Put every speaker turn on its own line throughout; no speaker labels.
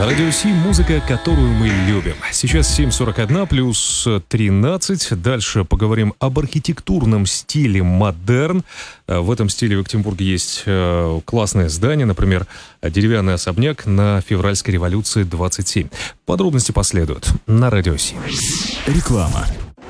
На Радио Си музыка, которую мы любим. Сейчас 7:41 плюс 13. Дальше поговорим об архитектурном стиле модерн. В этом стиле в Екатеринбурге есть классное здание, например, деревянный особняк на Февральской революции 27. Подробности последуют на Радио Си.
Реклама.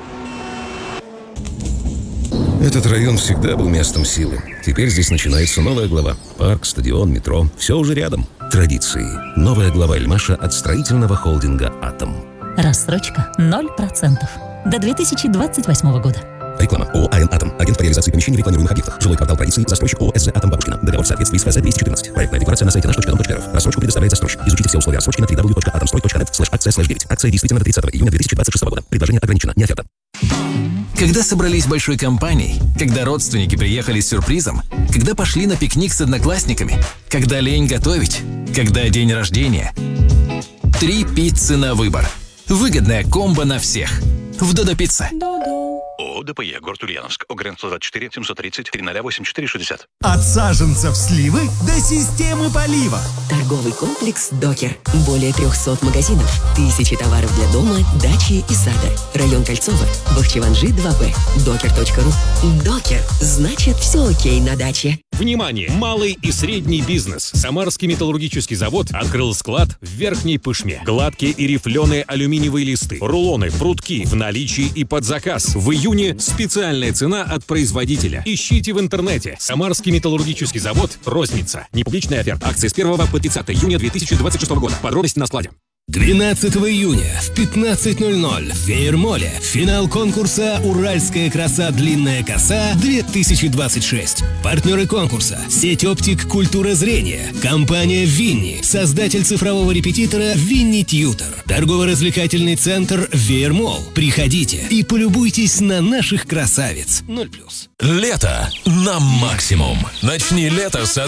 Этот район всегда был местом силы. Теперь здесь начинается новая глава. Парк, стадион, метро. Все уже рядом. Традиции. Новая глава Эльмаша от строительного холдинга «Атом».
Рассрочка 0% до 2028 года.
Реклама. ООО «АН Атом». Агент по реализации помещений в рекламируемых объектах. Жилой квартал традиции. Застройщик ООО СЗ «Атом» Бабушкина. Договор в соответствии с ФЗ 214. Проектная декларация на сайте наш.дом.рф. Рассрочку предоставляет застройщик. Изучите все условия рассрочки на www.atomsтрой.net/акция/9. Акция действительно до 30 июня 2026 года. Предложение ограничено. Не оферта.
Когда собрались большой компанией, когда родственники приехали с сюрпризом, когда пошли на пикник с одноклассниками, когда лень готовить, когда день рождения. 3 пиццы на выбор. Выгодная комбо на всех. В Додо Пицца.
ООО ДПЕ, город Ульяновск, ОГРН 124 730 0084 60.
От саженцев сливы до системы полива.
Торговый комплекс «Докер». Более 300 магазинов, тысячи товаров для дома, дачи и сада. Район Кольцово, Бахчеванжи 2Б. Докер.ру. Докер. Значит, все окей на даче.
Внимание! Малый и средний бизнес. Самарский металлургический завод открыл склад в Верхней Пышме. Гладкие и рифленые алюминиевые листы, рулоны, прутки в наличии и под заказ. В июне специальная цена от производителя. Ищите в интернете. Самарский металлургический завод. Розница. Непубличная оферта. Акции с 1 по 30 июня 2026 года. Подробности на складе.
12 июня в 15:00 в Веермоле финал конкурса «Уральская краса. Длинная коса-2026». Партнеры конкурса – сеть оптик «Культура зрения», компания «Винни», создатель цифрового репетитора «Винни Тьютор», торгово-развлекательный центр «Веермол». Приходите и полюбуйтесь на наших красавиц. 0+.
Лето на максимум. Начни лето с